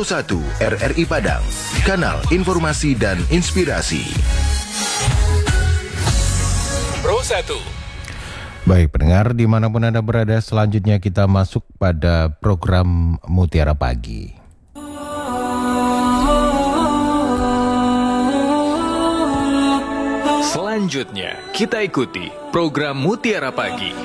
1 RRI Padang, kanal informasi dan inspirasi. Pro 1. Baik pendengar, dimanapun Anda berada, selanjutnya kita masuk pada program Mutiara Pagi. Selanjutnya kita ikuti program Mutiara Pagi.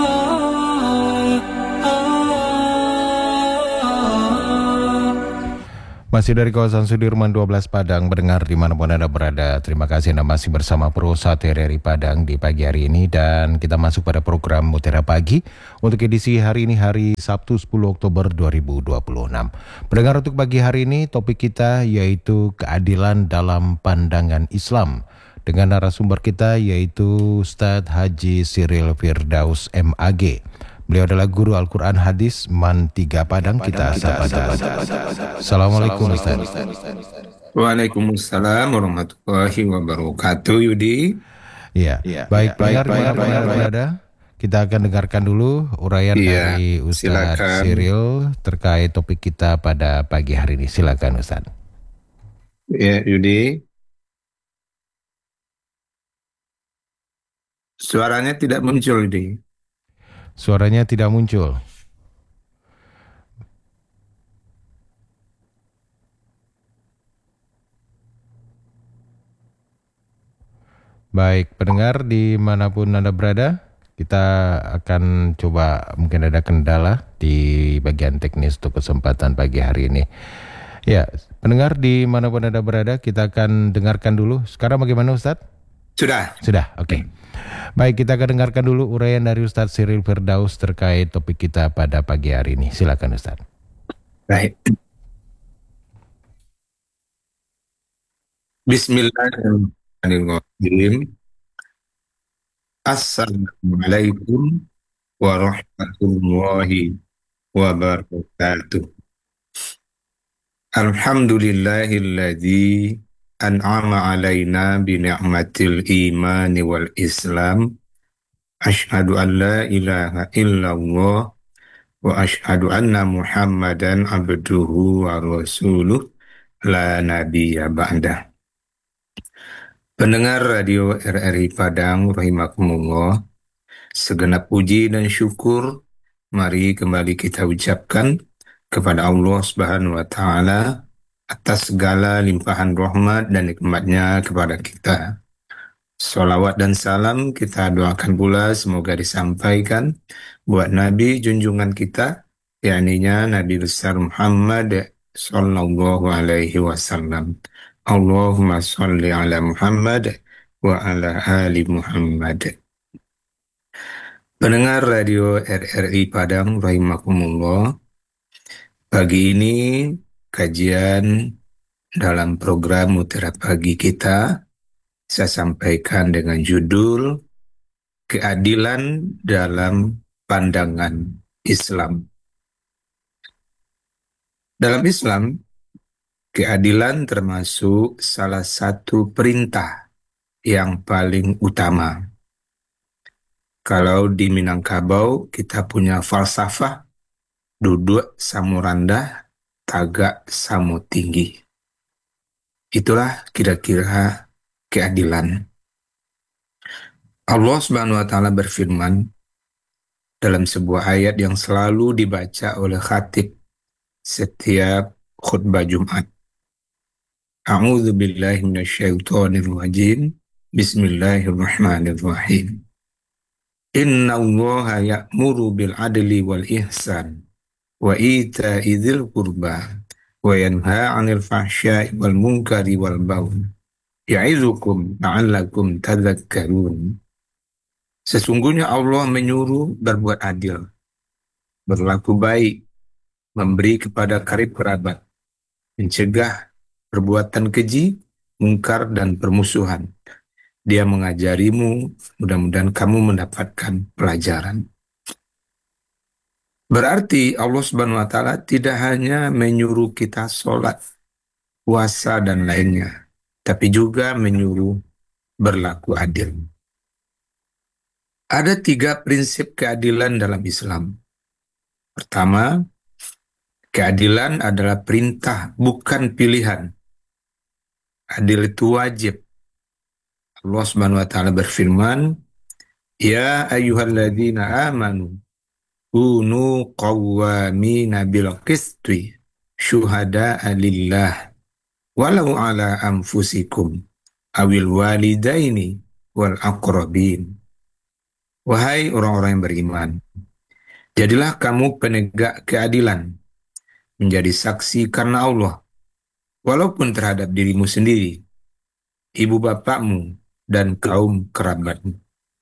Masih dari kawasan Sudirman 12 Padang, pendengar dimanapun Anda berada, terima kasih Anda masih bersama Pro 1 RRI Padang di pagi hari ini. Dan kita masuk pada program Mutiara Pagi untuk edisi hari ini, hari Sabtu 10 Oktober 2026. Pendengar, untuk pagi hari ini topik kita yaitu keadilan dalam pandangan Islam, dengan narasumber kita yaitu Ustadz Haji Cyril Firdaus MAG. Beliau adalah guru Al-Quran Hadis MAN 3 Padang. Kita sapa. Assalamualaikum Ustaz. Waalaikumsalam warahmatullahi wabarakatuh, Yudi. Ya, baik pendengar berada. Kita akan dengarkan dulu uraian dari Ustaz Cyril terkait topik kita pada pagi hari ini. Silakan Ustaz. Ya, Yudi. Suaranya tidak muncul, Yudi. Suaranya tidak muncul. Baik, pendengar dimanapun Anda berada, kita akan coba, mungkin ada kendala di bagian teknis untuk kesempatan pagi hari ini. Ya, pendengar dimanapun Anda berada, kita akan dengarkan dulu. Sekarang bagaimana Ustadz? Sudah, oke. Baik, kita akan dengarkan dulu uraian dari Ustadz Cyril Firdaus terkait topik kita pada pagi hari ini. Silakan Ustadz. Baik. Bismillahirrahmanirrahim. Assalamualaikum warahmatullahi wabarakatuh. Alhamdulillahilladzi an'ama alaina bi ni'matil imani wal islam. Asyhadu an la ilaha illallah wa asyhadu anna Muhammadan abduhu wa rasuluh la nabiyya ba'dah. Pendengar radio RRI Padang rahimakumullah, segenap puji dan syukur mari kembali kita ucapkan kepada Allah Subhanahu wa taala atas segala limpahan rahmat dan nikmatnya kepada kita. Salawat dan salam kita doakan pula semoga disampaikan buat Nabi junjungan kita, yakninya Nabi besar Muhammad sallallahu alaihi wasallam. Allahumma sholli ala Muhammad wa ala ali Muhammad. Pendengar radio RRI Padang rahimakumullah, pagi ini kajian dalam program Mutiara Pagi kita saya sampaikan dengan judul Keadilan dalam Pandangan Islam. Dalam Islam, keadilan termasuk salah satu perintah yang paling utama. Kalau di Minangkabau kita punya falsafah duduk samu rendah, tagak samu tinggi. Itulah kira-kira keadilan. Allah Subhanahu wa taala berfirman dalam sebuah ayat yang selalu dibaca oleh khatib setiap khutbah Jumat. A'udzu billahi minasyaitonir rajim. Bismillahirrahmanirrahim. Innallaha ya'muru bil adli wal ihsan wa ita'i dzil qurba wa yanha 'anil fahsya'i wal munkari wal baghi ya'izukum la'allakum tadhakkarun. Sesungguhnya Allah menyuruh berbuat adil, berlaku baik, memberi kepada karib kerabat, mencegah perbuatan keji, mungkar dan permusuhan. Dia mengajarimu, mudah-mudahan kamu mendapatkan pelajaran. Berarti Allah Subhanahu wa taala tidak hanya menyuruh kita sholat, puasa dan lainnya, tapi juga menyuruh berlaku adil. Ada 3 prinsip keadilan dalam Islam. Pertama, Keadilan adalah perintah, bukan pilihan. Adil itu wajib. Allah Subhanahu wa taala berfirman, "Ya ayyuhalladzina amanu kunu qawwamina bil qisti syuhada'a lillah walau ala anfusikum awil walidaini wal aqrabin." Wahai orang-orang yang beriman, jadilah kamu penegak keadilan, menjadi saksi karena Allah, walaupun terhadap dirimu sendiri, ibu bapakmu, dan kaum kerabatmu.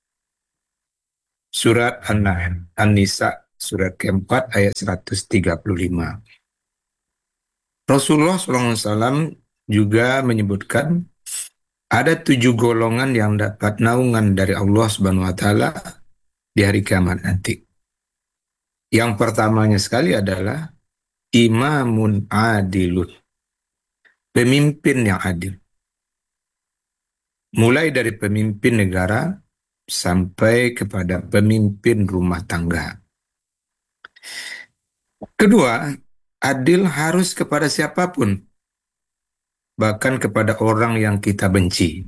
Surat An-Nisa, surat keempat, ayat 135. Rasulullah SAW juga menyebutkan ada 7 golongan yang dapat naungan dari Allah Subhanahu wa taala di hari kiamat nanti. Yang pertamanya sekali adalah imamun adilun, pemimpin yang adil. Mulai dari pemimpin negara sampai kepada pemimpin rumah tangga. Kedua, adil harus kepada siapapun, bahkan kepada orang yang kita benci.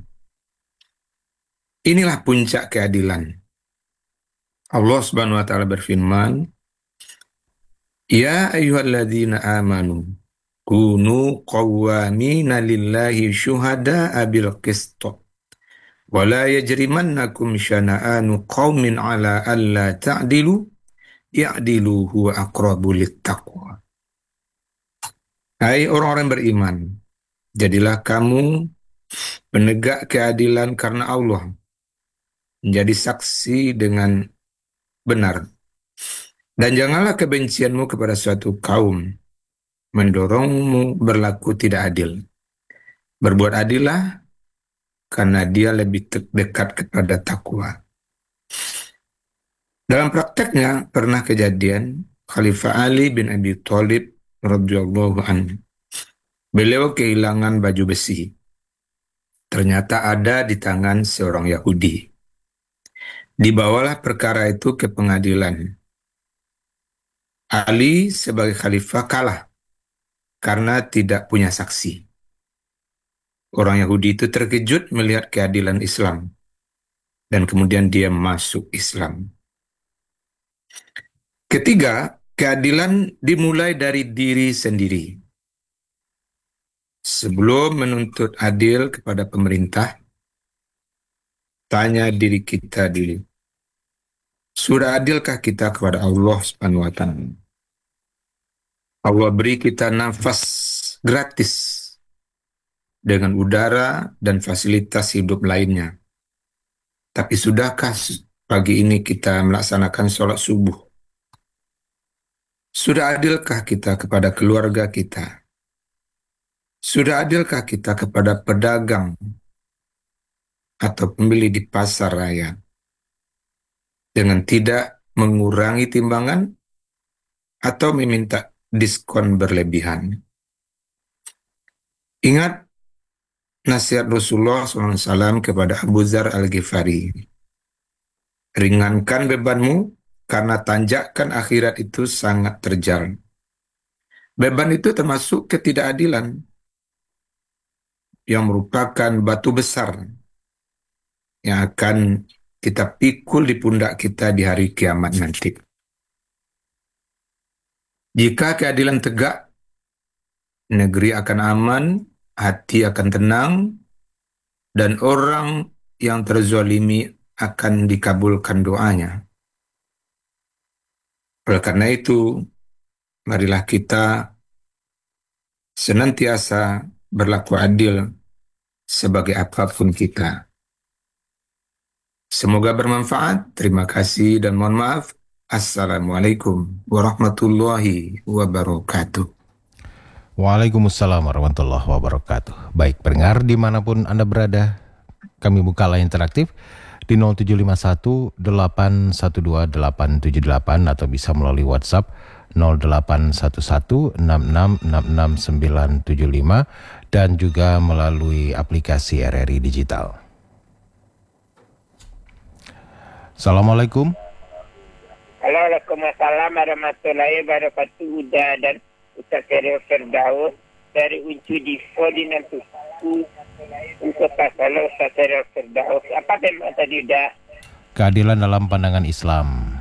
Inilah puncak keadilan. Allah Subhanahu wa taala berfirman, "Ya ayyuhalladzina amanu kunu qawwamina lillahi syuhada'a bil qist wa la yajrimannakum syana'anu qaumin ala alla ta'dilu i'dilu huwa aqrabu littaqwa." Hai orang-orang beriman, jadilah kamu penegak keadilan karena Allah, menjadi saksi dengan benar. Dan janganlah kebencianmu kepada suatu kaum mendorongmu berlaku tidak adil. Berbuat adillah karena dia lebih dekat kepada takwa. Dalam prakteknya pernah kejadian Khalifah Ali bin Abi Thalib radhiyallahu anhu. Beliau kehilangan baju besi. Ternyata ada di tangan seorang Yahudi. Dibawalah perkara itu ke pengadilan. Ali sebagai khalifah kalah karena tidak punya saksi. Orang Yahudi itu terkejut melihat keadilan Islam, dan kemudian dia masuk Islam. Ketiga, keadilan dimulai dari diri sendiri. Sebelum menuntut adil kepada pemerintah, tanya diri kita dulu. Sudah adilkah kita kepada Allah Subhanahu wa taala? Allah beri kita nafas gratis dengan udara dan fasilitas hidup lainnya. Tapi sudahkah pagi ini kita melaksanakan sholat subuh? Sudah adilkah kita kepada keluarga kita? Sudah adilkah kita kepada pedagang atau pembeli di pasar raya dengan tidak mengurangi timbangan atau meminta diskon berlebihan? Ingat nasihat Rasulullah SAW kepada Abu Dzar Al-Ghifari. Ringankan bebanmu karena tanjakan akhirat itu sangat terjal. Beban itu termasuk ketidakadilan yang merupakan batu besar yang akan kita pikul di pundak kita di hari kiamat nanti. Jika keadilan tegak, negeri akan aman, hati akan tenang, dan orang yang terzalimi akan dikabulkan doanya. Oleh karena itu, marilah kita senantiasa berlaku adil sebagai apapun kita. Semoga bermanfaat. Terima kasih dan mohon maaf. Assalamualaikum warahmatullahi wabarakatuh. Waalaikumsalam warahmatullahi wabarakatuh. Baik, pendengar dimanapun Anda berada, kami buka line interaktif di 0751 812 878 atau bisa melalui WhatsApp 0811 6666 975 dan juga melalui aplikasi RRI Digital. Assalamualaikum. Waalaikumsalam warahmatullahi wabarakatuh. Dan Ustaz Khairil Firdaus dari Uncu Dipo di Nantuku untuk masalah Ustaz Khairil Firdaus. Apa tema tadi udah? Keadilan dalam pandangan Islam.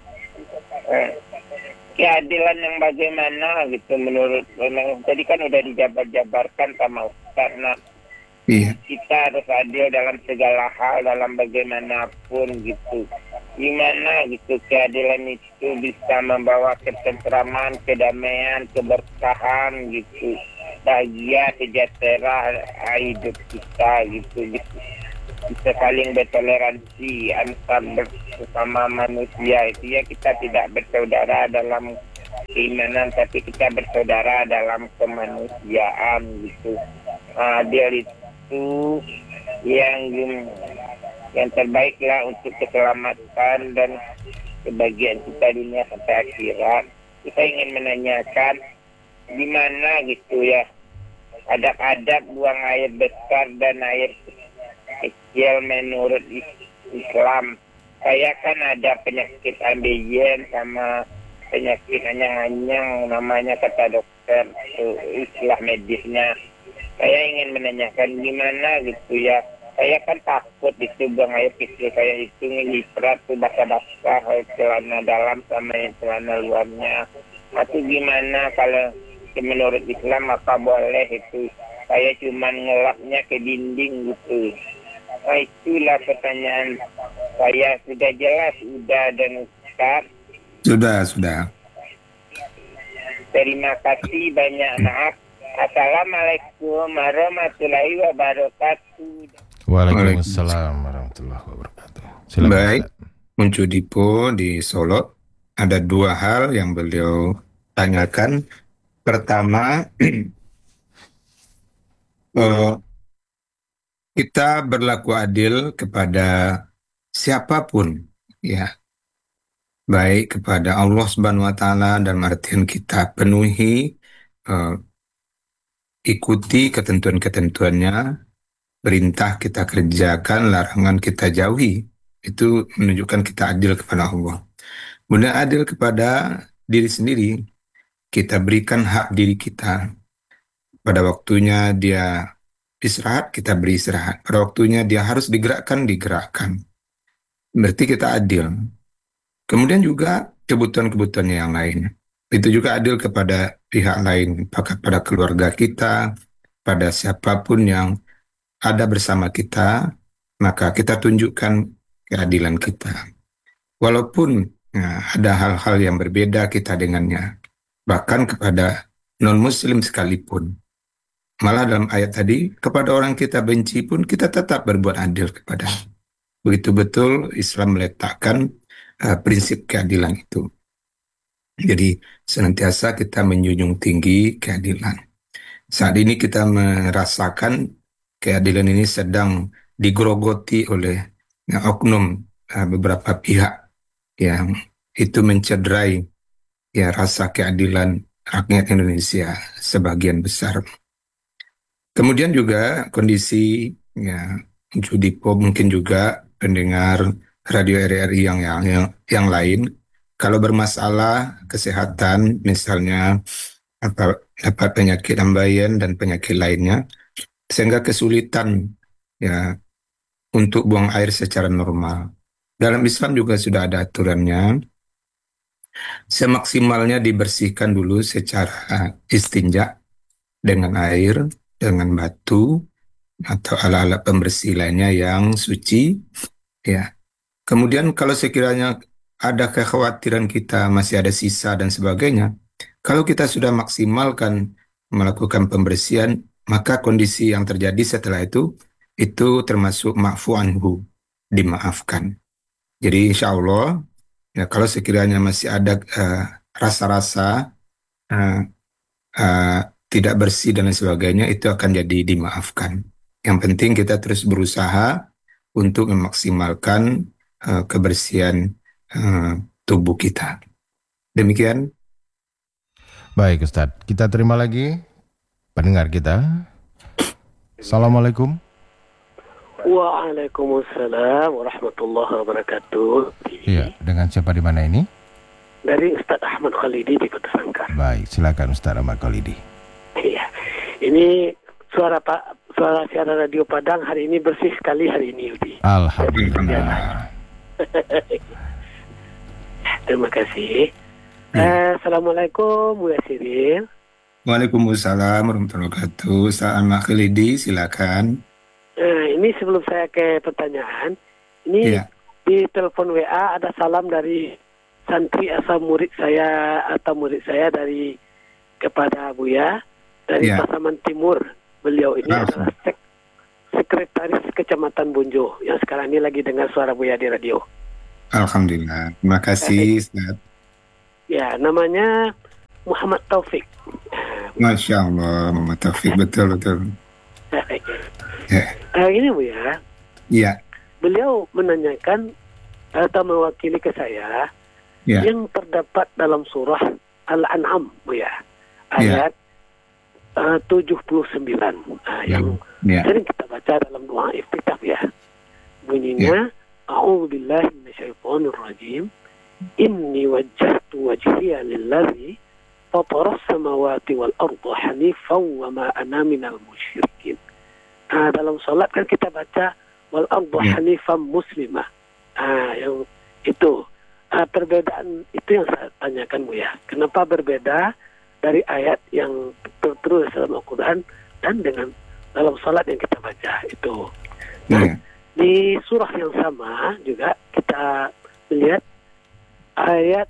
Keadilan yang bagaimana gitu menurut tadi kan udah dijabar-jabarkan sama Ustaz. Nah, Iya. kita harus adil dalam segala hal, dalam bagaimanapun gitu. Gimana gitu keadilan itu bisa membawa ketentraman, kedamaian, keberkahan gitu, bahagia, sejahtera hidup kita gitu. Bisa saling bertoleransi antar bersama manusia itu ya, kita tidak bersaudara dalam keimanan tapi kita bersaudara dalam kemanusiaan gitu. Adil itu yang terbaik lah untuk keselamatan dan kebahagiaan kita dunia sampai akhirat. Kita ingin menanyakan di mana gitu ya adab-adab buang air besar dan air kecil menurut Islam. Saya kan ada penyakit ambeien sama penyakit anyang-anyang namanya kata dokter, istilah medisnya. Saya ingin menanyakan gimana gitu ya. Saya kan takut itu buang air kecil saya itu ngiliprat tuh basah-basah celana dalam sama yang celana luarnya. Atau gimana kalau menurut Islam apa boleh itu saya cuma ngelapnya ke dinding gitu. Nah, itulah pertanyaan saya. Sudah jelas, sudah dan Ustaz. Sudah. Terima kasih banyak, maaf. Assalamualaikum warahmatullahi wabarakatuh. Waalaikumsalam warahmatullahi wabarakatuh. Silakan. Baik, Uncu Dipo di Solo. Ada dua hal yang beliau tanyakan. Pertama, kita berlaku adil kepada siapapun, ya, baik kepada Allah Subhanahu wa Ta'ala, dan artian kita penuhi, ikuti ketentuan-ketentuannya, perintah kita kerjakan, larangan kita jauhi. Itu menunjukkan kita adil kepada Allah. Kemudian adil kepada diri sendiri, kita berikan hak diri kita. Pada waktunya dia istirahat, kita beri istirahat. Pada waktunya dia harus digerakkan. Berarti kita adil. Kemudian juga kebutuhan-kebutuhannya yang lain. Itu juga adil kepada pihak lain, pada keluarga kita, pada siapapun yang ada bersama kita, maka kita tunjukkan keadilan kita. Walaupun ada hal-hal yang berbeda kita dengannya, bahkan kepada non-muslim sekalipun. Malah dalam ayat tadi, kepada orang kita benci pun kita tetap berbuat adil kepada. Begitu betul Islam meletakkan prinsip keadilan itu. Jadi senantiasa kita menjunjung tinggi keadilan. Saat ini kita merasakan keadilan ini sedang digerogoti oleh oknum beberapa pihak yang itu mencederai rasa keadilan rakyat Indonesia sebagian besar. Kemudian juga kondisi Uncu Dipo, mungkin juga pendengar radio RRI yang lain, kalau bermasalah kesehatan, misalnya dapat penyakit ambeien dan penyakit lainnya, sehingga kesulitan untuk buang air secara normal. Dalam Islam juga sudah ada aturannya. Semaksimalnya dibersihkan dulu secara istinja dengan air, dengan batu, atau alat-alat pembersih lainnya yang suci. Ya. Kemudian kalau sekiranya ada kekhawatiran kita masih ada sisa dan sebagainya, kalau kita sudah maksimalkan melakukan pembersihan, maka kondisi yang terjadi setelah itu termasuk ma'fu anhu, dimaafkan. Jadi insya Allah, kalau sekiranya masih ada rasa-rasa tidak bersih dan lain sebagainya, itu akan jadi dimaafkan. Yang penting kita terus berusaha untuk memaksimalkan kebersihan tubuh kita. Demikian. Baik Ustadz, kita terima lagi pendengar kita. Assalamualaikum. Waalaikumsalam warahmatullahi wabarakatuh. Iya, dengan siapa di mana ini? dari Ustadz Ahmad Khalidi di Kota Sangkar. Baik, silakan Ustaz Ahmad Khalidi. Iya, ini suara siaran radio Padang hari ini bersih sekali hari ini, Yudi. Alhamdulillah. Terima kasih. Assalamualaikum, Bu Yasiril. Waalaikumsalam warahmatullahi wabarakatuh. Ustaz Ahmad Khalidi, silakan. Ini sebelum saya ke pertanyaan, ini Iya. di telepon WA ada salam dari santri asal murid saya atau murid saya dari kepada Buya dari Iya. Pasaman Timur. Beliau ini Langsung. adalah sekretaris Kecamatan Bunjo yang sekarang ini lagi dengar suara Buya di radio. Alhamdulillah. Terima kasih, Ustaz. Ya, namanya Muhammad Taufik. Masya Allah, Muhammad Taufik. Betul. Ya. Ini Buya, Iya. beliau menanyakan atau mewakili ke saya Ya. yang terdapat dalam surah Al-An'am, Buya, Ya. ayat 79, yang Ya. sering kita baca dalam doa iftitah ya. Bunyinya, A'udzubillahi minasyaitonir rajim. Inni wajjahtu wajhiya lillazi fataras samawati wal arda hanifan wa ma ana minal musyrikin. Dalam salat kan kita baca wal arda hanifan muslimah. Yang itu perbedaan itu yang saya tanyakan, Bu ya. Kenapa berbeda dari ayat yang tertulis dalam Al-Quran dan dengan dalam salat yang kita baca itu. Nah, Ya. di surah yang sama juga kita lihat ayat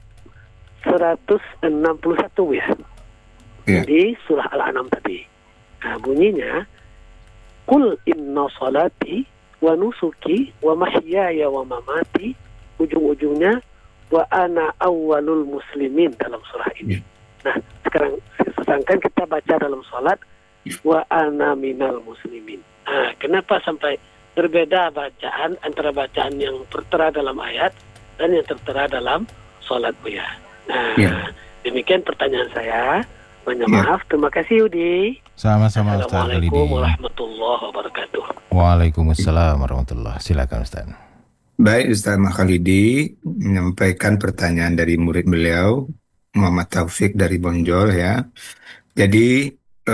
161 ya. Ya. Di surah Al-An'am tadi. Bunyinya Qul inna salati wa nusuki wa mahyaya wa mamati, ujung-ujungnya wa ana awwalul muslimin dalam surah ini. Nah, sekarang sedangkan kita baca dalam salat wa ana minal muslimin. Kenapa sampai berbeda bacaan antara bacaan yang tertera dalam ayat dan yang tertera dalam salat, Bu ya? Demikian pertanyaan saya. Banyak maaf. Terima kasih, Yudi. Sama-sama Ustaz Khalidi. Assalamualaikum warahmatullahi wabarakatuh. Waalaikumsalam warahmatullahi. Silakan Ustaz. Baik, Ustaz Ahmad Khalidi menyampaikan pertanyaan dari murid beliau, Muhammad Taufik dari Bonjol ya. Jadi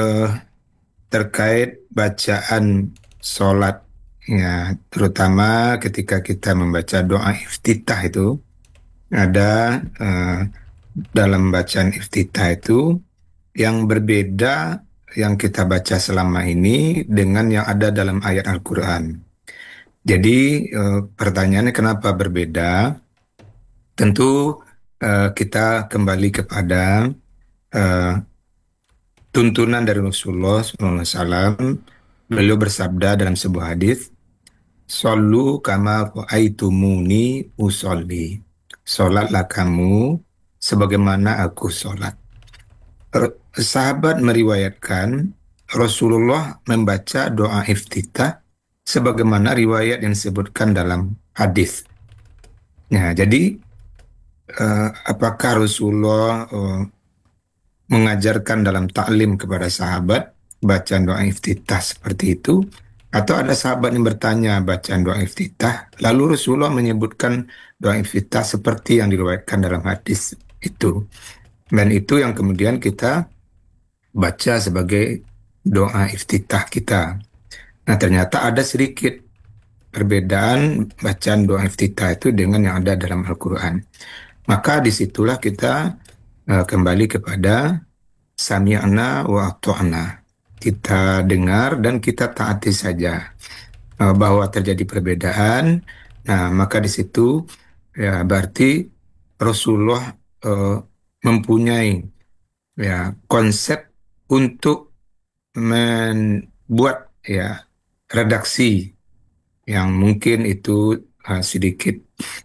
terkait bacaan sholat ya, terutama ketika kita membaca doa iftitah itu ada dalam bacaan iftitah itu yang berbeda yang kita baca selama ini dengan yang ada dalam ayat Al-Quran. Jadi pertanyaannya kenapa berbeda? Tentu kita kembali kepada tuntunan dari Rasulullah SAW. Beliau bersabda dalam sebuah hadis, "Shollu kama ra'aitumuni usolli." Sholatlah kamu sebagaimana aku sholat. Sahabat meriwayatkan Rasulullah membaca doa iftitah sebagaimana riwayat yang disebutkan dalam hadis. Nah, jadi apakah Rasulullah mengajarkan dalam taklim kepada sahabat bacaan doa iftitah seperti itu, atau ada sahabat yang bertanya bacaan doa iftitah lalu Rasulullah menyebutkan doa iftitah seperti yang diriwayatkan dalam hadis itu, dan itu yang kemudian kita baca sebagai doa iftitah kita. Nah, ternyata ada sedikit perbedaan bacaan doa iftitah itu dengan yang ada dalam Al-Quran. Maka disitulah kita kembali kepada sami'na wa ata'na. Kita dengar dan kita taati saja. Bahwa terjadi perbedaan, nah maka di situ ya berarti Rasulullah mempunyai ya konsep untuk membuat ya redaksi yang mungkin itu sedikit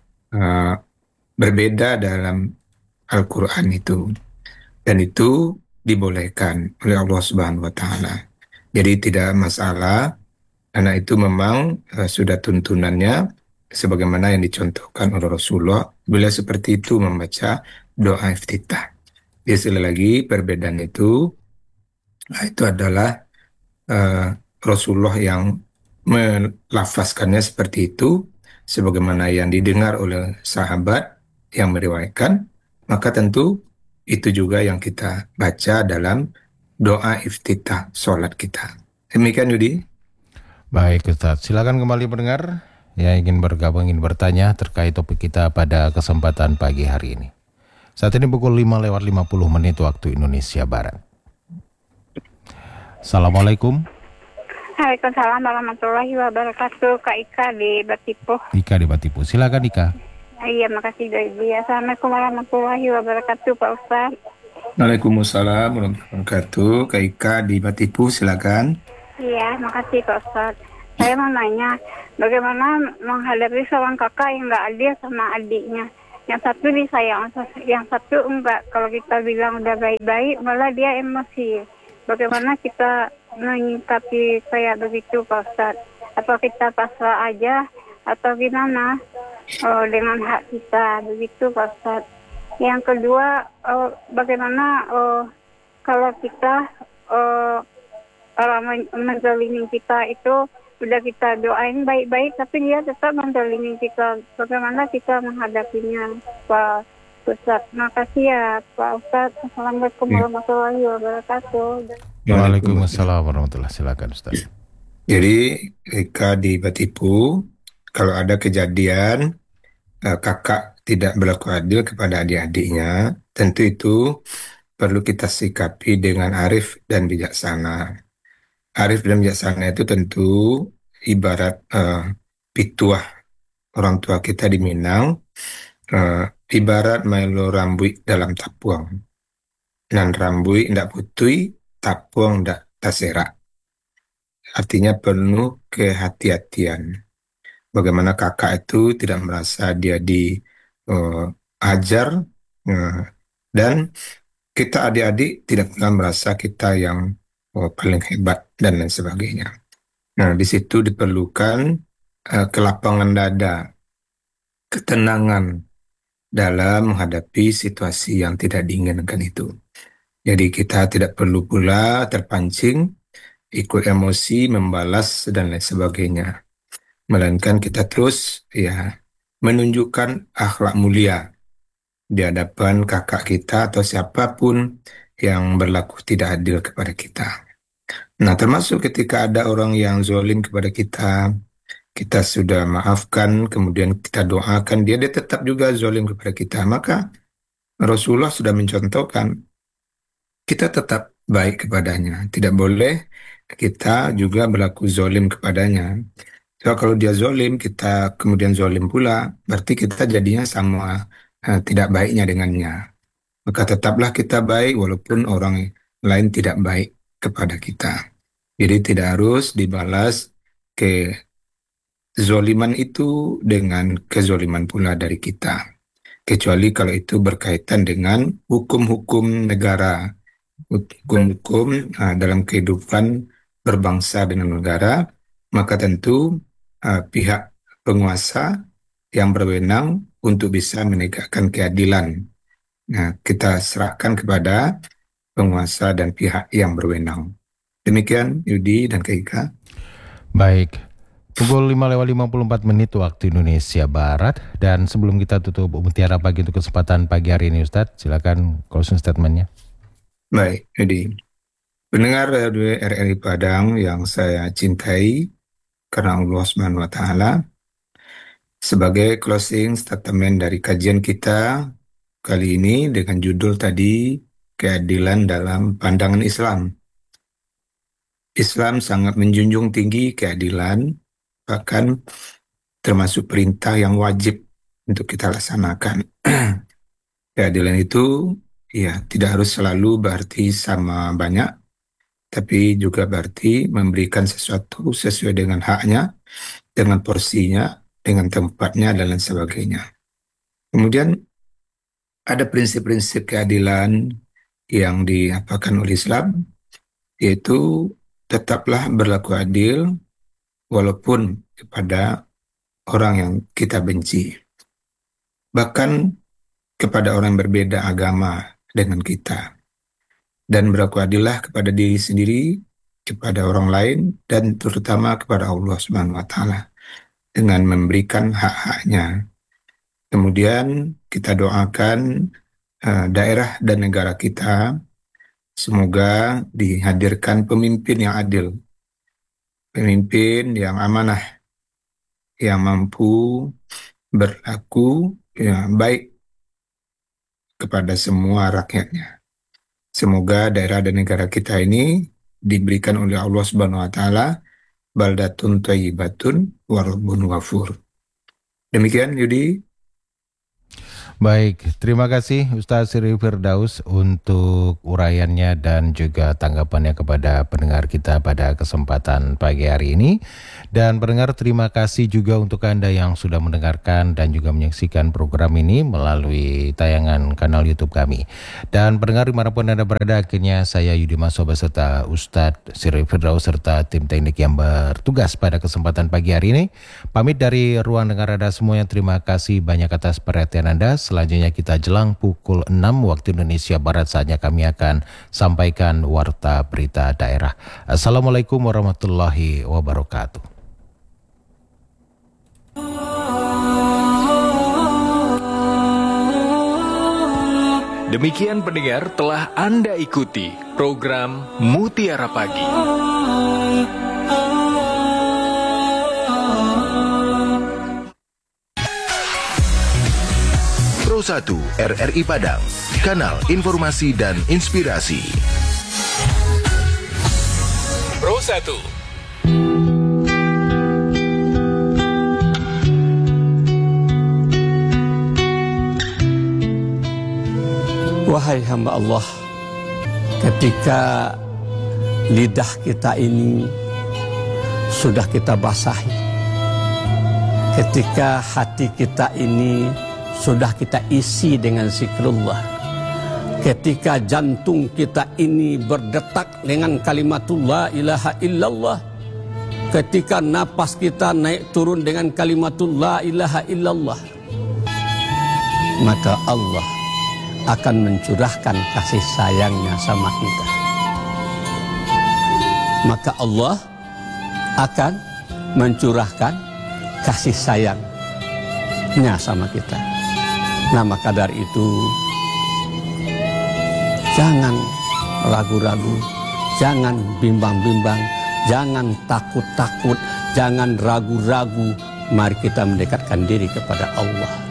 berbeda dalam Al-Quran itu, dan itu dibolehkan oleh Allah Subhanahu wa Ta'ala. Jadi tidak masalah, karena itu memang sudah tuntunannya sebagaimana yang dicontohkan oleh Rasulullah. Bila seperti itu membaca doa iftitah. Jadi sekali lagi perbedaan itu adalah Rasulullah yang melafazkannya seperti itu sebagaimana yang didengar oleh sahabat yang meriwayatkan, Maka tentu itu juga yang kita baca dalam doa iftitah sholat kita. Demikian Yudi. Baik Ustadz, silakan kembali pendengar yang ingin bergabung, ingin bertanya terkait topik kita pada kesempatan pagi hari ini. Saat ini pukul 5:50 waktu Indonesia Barat. Assalamualaikum. Waalaikumsalam warahmatullahi wabarakatuh. Kak Ika di Batipuh. Ika di Batipuh, silakan Ika. Iya, makasih Dodi. Assalamualaikum warahmatullahi wabarakatuh, Pak Ustaz. Waalaikumsalam warahmatullahi wabarakatuh. Kak Ika di Batipuh, silakan. Iya, makasih Pak Ustaz. Saya mau nanya, bagaimana menghadapi seorang kakak yang nggak adil sama adiknya? Yang satu disayang, yang satu enggak. Kalau kita bilang udah baik-baik, malah dia emosi. Bagaimana kita menyikapi kayak begitu Pak Ustaz? Atau kita pasrah aja atau gimana dengan hak kita begitu Pak Ustaz? Yang kedua, bagaimana kalau kita orang menzalimi kita itu udah kita doain baik-baik tapi dia tetap menzalimi kita, bagaimana kita menghadapinya Pak Ustaz? Makasih ya Pak Ustaz. Assalamualaikum warahmatullahi wabarakatuh. Waalaikumsalam warahmatullahi wabarakatuh. Silakan Ustaz. Jadi Ika di Batipu, kalau ada kejadian kakak tidak berlaku adil kepada adik-adiknya, tentu itu perlu kita sikapi dengan arif dan bijaksana. Arif dan bijaksana itu tentu ibarat pituah orang tua kita di Minang, ibarat melo rambui dalam tapuang. Nan rambui ndak putui, tapuang ndak taserak. Artinya penuh kehati-hatian. Bagaimana kakak itu tidak merasa dia diajar, dan kita adik-adik tidak pernah merasa kita yang paling hebat dan lain sebagainya. Nah, di situ diperlukan kelapangan dada, ketenangan dalam menghadapi situasi yang tidak diinginkan itu. Jadi kita tidak perlu pula terpancing, ikut emosi, membalas dan lain sebagainya. Melainkan kita terus menunjukkan akhlak mulia di hadapan kakak kita atau siapapun yang berlaku tidak adil kepada kita. Nah, termasuk ketika ada orang yang zolim kepada kita, kita sudah maafkan, kemudian kita doakan dia tetap juga zolim kepada kita. Maka Rasulullah sudah mencontohkan kita tetap baik kepadanya. Tidak boleh kita juga berlaku zolim kepadanya. So, kalau dia zolim, kita kemudian zolim pula, berarti kita jadinya sama tidak baiknya dengannya. Maka tetaplah kita baik walaupun orang lain tidak baik kepada kita. Jadi tidak harus dibalas kezoliman itu dengan kezoliman pula dari kita. Kecuali kalau itu berkaitan dengan hukum-hukum negara, hukum-hukum dalam kehidupan berbangsa dengan negara, maka tentu pihak penguasa yang berwenang untuk bisa menegakkan keadilan. Nah, kita serahkan kepada penguasa dan pihak yang berwenang. Demikian Yudi dan Keika. Baik, pukul 5:54 waktu Indonesia Barat. Dan sebelum kita tutup Mutiara Pagi untuk kesempatan pagi hari ini Ustadz, silakan closing statement-nya. Baik, Yudi. Pendengar Radio RRI Padang yang saya cintai karena Allah Subhanahu wa Ta'ala, sebagai closing statement dari kajian kita kali ini dengan judul tadi, keadilan dalam pandangan Islam. Islam sangat menjunjung tinggi keadilan, bahkan termasuk perintah yang wajib untuk kita laksanakan. Keadilan itu tidak harus selalu berarti sama banyak, tapi juga berarti memberikan sesuatu sesuai dengan haknya, dengan porsinya, dengan tempatnya, dan lain sebagainya. Kemudian ada prinsip-prinsip keadilan yang diapakan oleh Islam, yaitu tetaplah berlaku adil walaupun kepada orang yang kita benci. Bahkan kepada orang yang berbeda agama dengan kita. Dan berlaku adillah kepada diri sendiri, kepada orang lain, dan terutama kepada Allah Subhanahu wa Ta'ala dengan memberikan hak-haknya. Kemudian kita doakan daerah dan negara kita. Semoga dihadirkan pemimpin yang adil, pemimpin yang amanah, yang mampu berlaku baik kepada semua rakyatnya. Semoga daerah dan negara kita ini diberikan oleh Allah Subhanahu wa taala baldatun thayyibatun wa rabbun ghafur. Demikian Yudi. Baik, terima kasih Ustaz Sri Firdaus untuk uraiannya dan juga tanggapannya kepada pendengar kita pada kesempatan pagi hari ini. Dan pendengar, terima kasih juga untuk Anda yang sudah mendengarkan dan juga menyaksikan program ini melalui tayangan kanal YouTube kami. Dan pendengar dimanapun Anda berada, akhirnya saya Yudi Maso beserta Ustadz Sri Firdaus serta tim teknik yang bertugas pada kesempatan pagi hari ini pamit dari ruang dengar Anda semuanya. Terima kasih banyak atas perhatian Anda. Selanjutnya kita jelang pukul 6 waktu Indonesia Barat, saatnya kami akan sampaikan warta berita daerah. Assalamualaikum warahmatullahi wabarakatuh. Demikian pendengar, telah Anda ikuti program Mutiara Pagi. Pro 1 RRI Padang, kanal informasi dan inspirasi. Pro 1. Wahai hamba Allah, ketika lidah kita ini sudah kita basahi, ketika hati kita ini sudah kita isi dengan zikrullah, ketika jantung kita ini berdetak dengan kalimatul la ilaha illallah, ketika napas kita naik turun dengan kalimatul la ilaha illallah, maka Allah akan mencurahkan kasih sayangnya sama kita. Maka Allah akan mencurahkan kasih sayangnya sama kita. Nah, maka dari itu jangan ragu-ragu, jangan bimbang-bimbang, jangan takut-takut, jangan ragu-ragu. Mari kita mendekatkan diri kepada Allah.